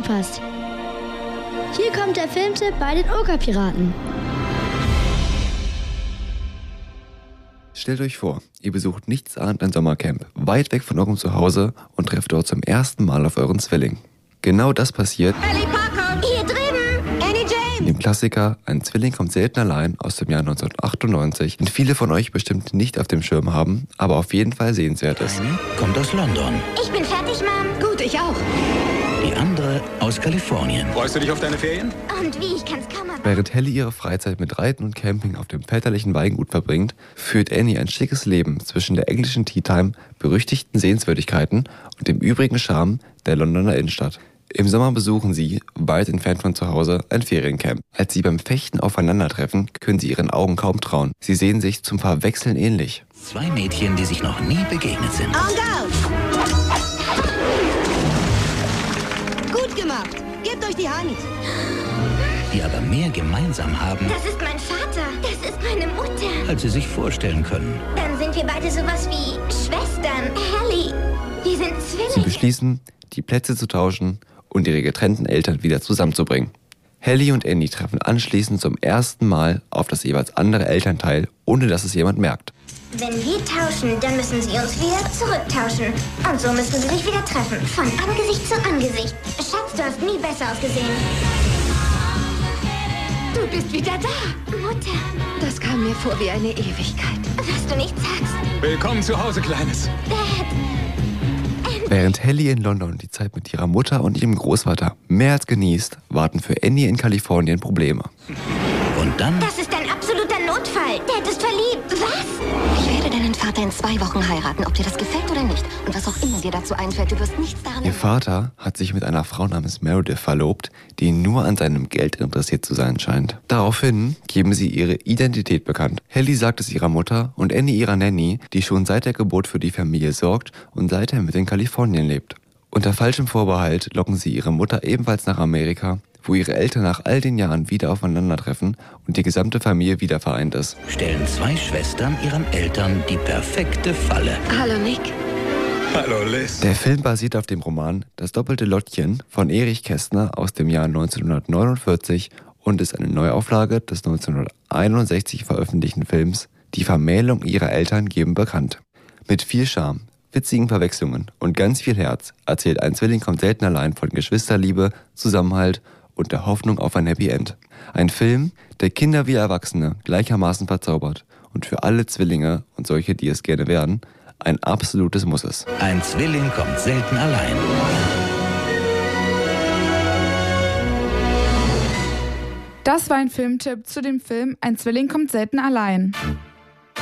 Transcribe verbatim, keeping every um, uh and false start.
aufpasst. Hier kommt der Filmtipp bei den Okerpiraten. Stellt euch vor, ihr besucht nichtsahnend ein Sommercamp, weit weg von eurem Zuhause und trefft dort zum ersten Mal auf euren Zwilling. Genau das passiert Ellie Parker! Hier drüben! Annie James! in dem Klassiker Ein Zwilling kommt selten allein aus dem Jahr neunzehnhundertachtundneunzig, den viele von euch bestimmt nicht auf dem Schirm haben, aber auf jeden Fall sehenswert ist. Eine kommt aus London, Ich bin fertig, Mom. Gut, ich auch. die andere aus Kalifornien. Freust du dich auf deine Ferien? Und wie, ich kann's kaum erwarten. Während Helly ihre Freizeit mit Reiten und Camping auf dem väterlichen Weingut verbringt, führt Annie ein schickes Leben zwischen der englischen Tea Time, berüchtigten Sehenswürdigkeiten und dem übrigen Charme der Londoner Innenstadt. Im Sommer besuchen sie, weit entfernt von zu Hause, ein Feriencamp. Als sie beim Fechten aufeinandertreffen, können sie ihren Augen kaum trauen. Sie sehen sich zum Verwechseln ähnlich. Zwei Mädchen, die sich noch nie begegnet sind. En garde! Gut gemacht. Gebt euch die Hand. Die aber mehr gemeinsam haben, Das ist mein Vater. Das ist meine Mutter. als sie sich vorstellen können. Dann sind wir beide sowas wie Schwestern. Helly, wir sind Sie Zwillinge. beschließen, die Plätze zu tauschen und ihre getrennten Eltern wieder zusammenzubringen. Helly und Annie treffen anschließend zum ersten Mal auf das jeweils andere Elternteil, ohne dass es jemand merkt. Wenn wir tauschen, dann müssen sie uns wieder zurücktauschen. Und so müssen sie sich wieder treffen. Von Angesicht zu Angesicht. Schatz, du hast nie besser ausgesehen. Du bist wieder da. Mutter, Das kam mir vor wie eine Ewigkeit. was du nicht sagst. Willkommen zu Hause, Kleines. Dad, Während Helly in London die Zeit mit ihrer Mutter und ihrem Großvater mehr als genießt, warten für Annie in Kalifornien Probleme. Und dann das ist ein absoluter Notfall. Dad ist verliebt. Was? Ich werde deinen Vater in zwei Wochen heiraten, ob dir das gefällt oder nicht. Und was auch immer dir dazu einfällt, du wirst nichts daran Ihr Vater hat sich mit einer Frau namens Meredith verlobt, die nur an seinem Geld interessiert zu sein scheint. Daraufhin geben sie ihre Identität bekannt. Helly sagt es ihrer Mutter und Annie ihrer Nanny, die schon seit der Geburt für die Familie sorgt und seither mit in Kalifornien lebt. Unter falschem Vorbehalt locken sie ihre Mutter ebenfalls nach Amerika, wo ihre Eltern nach all den Jahren wieder aufeinandertreffen und die gesamte Familie wieder vereint ist. stellen zwei Schwestern ihren Eltern die perfekte Falle. Hallo Nick. Hallo, Liz. Der Film basiert auf dem Roman Das doppelte Lottchen von Erich Kästner aus dem Jahr neunzehnhundertneunundvierzig und ist eine Neuauflage des neunzehnhunderteinundsechzig veröffentlichten Films Die Vermählung ihrer Eltern geben bekannt. Mit viel Charme, witzigen Verwechslungen und ganz viel Herz erzählt Ein Zwilling kommt selten allein von Geschwisterliebe, Zusammenhalt und der Hoffnung auf ein Happy End. Ein Film, der Kinder wie Erwachsene gleichermaßen verzaubert und für alle Zwillinge und solche, die es gerne werden, ein absolutes Muss ist. Ein Zwilling kommt selten allein. Das war ein Filmtipp zu dem Film Ein Zwilling kommt selten allein.